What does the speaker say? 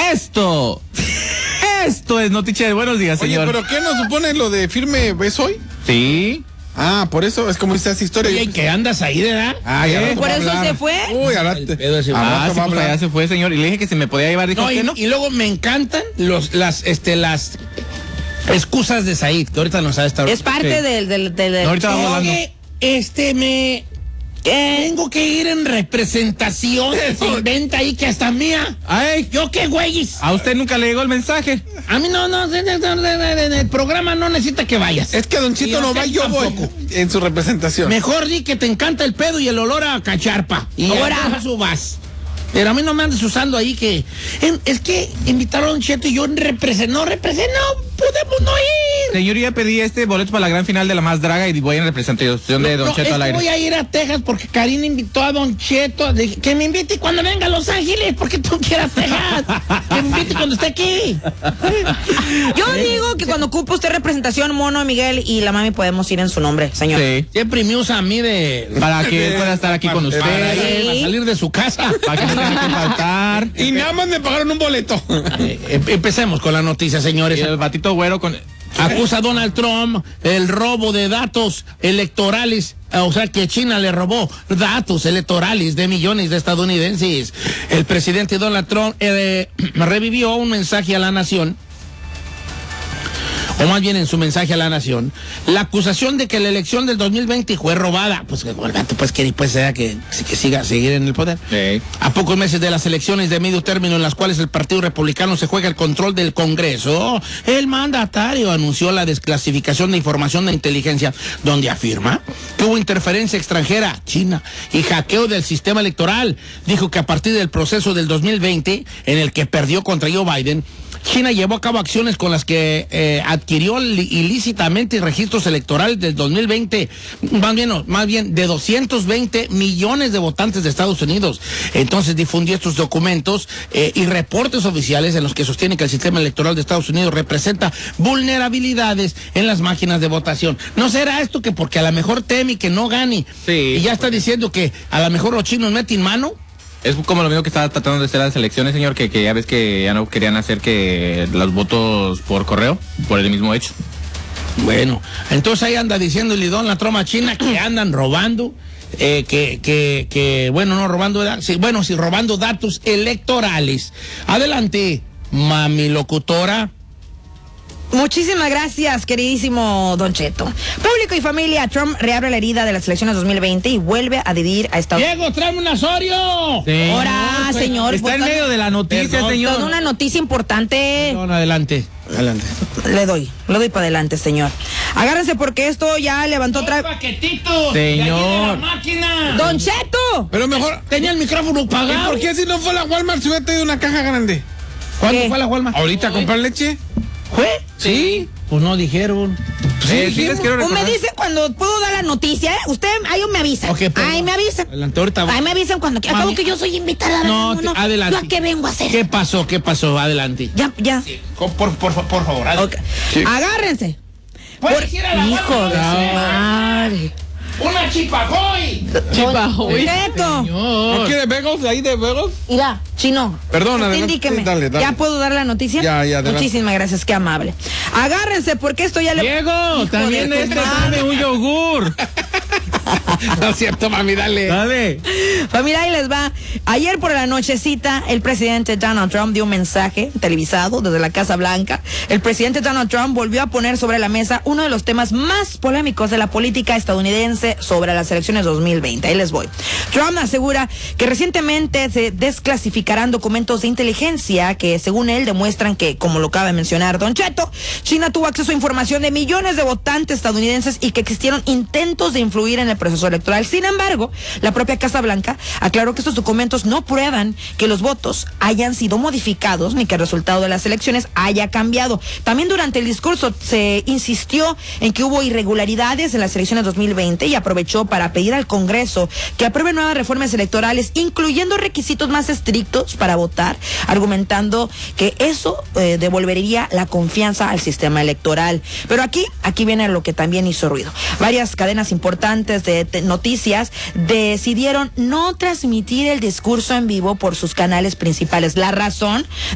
Esto es noticia de buenos días, señor. Oye, ¿pero qué nos supone lo de firme ves hoy? Sí. Ah, por eso es como esta historia. Oye, ¿qué andas ahí, verdad? Ah, ya ¿Por eso se fue? Uy, ahora El pedo ese va. Sí, pues allá se fue, señor. Y le dije que se me podía llevar, dijo No, que no. y luego me encantan las excusas de Said, que ahorita nos ha estado. Es parte Sí. del No, ahorita vamos hablando. Oye, tengo que ir en representación. Se inventa ahí que hasta mía. Ay, ¿Yo qué, güeyes? ¿a usted nunca le llegó el mensaje? A mí no, en el programa no necesita que vayas. es que Don Chito Y no usted va, yo voy tampoco. en su representación. Mejor di que te encanta el pedo y el olor a cacharpa. Y Ahora. eso vas. Pero a mí no me andes usando ahí que... es que invitaron a Don Cheto y yo no podemos no ir. Señor, ya pedí boleto para la gran final de La Más Draga y voy en representación de Don Cheto al aire. Voy a ir a Texas porque Karina invitó a Don Cheto. Que me invite cuando venga a Los Ángeles, porque tú quieras Texas. Que me invite cuando esté aquí. Yo digo que cuando ocupe usted representación, Mono, Miguel y la mami podemos ir en su nombre, señor. Sí. Siempre me usa a mí Para que él pueda estar aquí con usted. para Sí. salir de su casa. Para que no tenga que faltar. Y nada más me pagaron un boleto. Empecemos con la noticia, Y señores. el batito güero con... Acusa a Donald Trump el robo de datos electorales, o sea que China le robó datos electorales de millones de estadounidenses. El presidente Donald Trump revivió un mensaje a la nación, o más bien en su mensaje a la nación, la acusación de que la elección del 2020 fue robada. Pues que el vato pues sea que siga seguir en el poder. Sí. A pocos meses de las elecciones de medio término en las cuales el Partido Republicano se juega el control del Congreso, el mandatario anunció la desclasificación de información de inteligencia, donde afirma que hubo interferencia extranjera, China, y hackeo del sistema electoral. Dijo que a partir del proceso del 2020, en el que perdió contra Joe Biden, China llevó a cabo acciones con las que adquirió ilícitamente registros electorales del 2020, más bien de 220 millones de votantes de Estados Unidos. Entonces difundió estos documentos y reportes oficiales en los que sostiene que el sistema electoral de Estados Unidos representa vulnerabilidades en las máquinas de votación. ¿No será esto que porque a lo mejor teme que no gane? Sí. Y ya está diciendo que a lo mejor los chinos meten mano. Es como lo mismo que estaba tratando de hacer las elecciones, señor, que ya ves que ya no querían hacer que los votos por correo, por el mismo hecho. Bueno, entonces ahí anda diciendo el Donald Trump a China que andan robando, no robando, sí, robando datos electorales. Adelante, mami locutora. Muchísimas gracias, queridísimo Don Cheto. Público y familia, Trump reabre la herida de las elecciones 2020 y vuelve a dividir a Estados Unidos. Diego, tráeme un Asorio. Sí. Ahora, señor. Está en medio de la noticia, Perdón. señor. Toda una noticia importante. No, adelante. Le doy para adelante, señor. Agárrense porque esto ya levantó otra... paquetitos. Señor. De la máquina. ¡Don Cheto! Pero mejor. Tenía el micrófono ¿Y pagado. por qué si no fue a la Walmart se hubiera traído una caja grande? ¿Cuándo ¿Qué? fue a la Walmart? ¿Ahorita a comprar leche? ¿Fue? Sí. Pues no dijeron. Sí, les quiero O me recordar. dice cuando puedo dar la noticia, ¿eh? Usted, ahí me avisa. Ok, perdón. Ahí me avisa. Adelante, ahorita va. Ahí me avisan cuando... Mami. Acabo que yo soy invitada. No, adelante. ¿Yo a qué vengo a hacer? ¿Qué pasó? Adelante. Ya. Por favor. Ok. Sí. Agárrense. ¿Puedes ir a la Hijo Walmart? de su madre. ¡Una chipajoy! Don Cheto. ¿No quiere Vegos ahí de Vegos? Mira, Chino. Perdón, usted adelante. indíqueme. Sí, dale. ¿Ya puedo dar la noticia? Ya, adelante. Muchísimas gracias, qué amable. Agárrense porque esto ya le... Diego, también de tu madre. tiene un yogur. No es cierto, mami, dale. Dale. Familia, ahí les va. Ayer por la nochecita, el presidente Donald Trump dio un mensaje televisado desde la Casa Blanca. El presidente Donald Trump volvió a poner sobre la mesa uno de los temas más polémicos de la política estadounidense sobre las elecciones 2020. Ahí les voy. Trump asegura que recientemente se desclasificarán documentos de inteligencia que, según él, demuestran que, como lo acaba de mencionar Don Cheto, China tuvo acceso a información de millones de votantes estadounidenses y que existieron intentos de influir en el proceso electoral. Sin embargo, la propia Casa Blanca aclaró que estos documentos no prueban que los votos hayan sido modificados ni que el resultado de las elecciones haya cambiado. También durante el discurso se insistió en que hubo irregularidades en las elecciones 2020 y aprovechó para pedir al Congreso que apruebe nuevas reformas electorales, incluyendo requisitos más estrictos para votar, argumentando que eso devolvería la confianza al sistema electoral. Pero aquí viene lo que también hizo ruido. Varias cadenas importantes de noticias decidieron no transmitir el discurso en vivo por sus canales principales. La razón,